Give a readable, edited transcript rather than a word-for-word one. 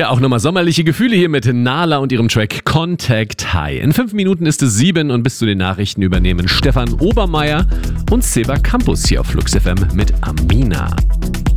Ja, auch nochmal sommerliche Gefühle hier mit Nala und ihrem Track Contact High. In 5 Minuten ist es 7 und bis zu den Nachrichten übernehmen Stefan Obermeier und Seba Campus hier auf Flux FM mit Amina.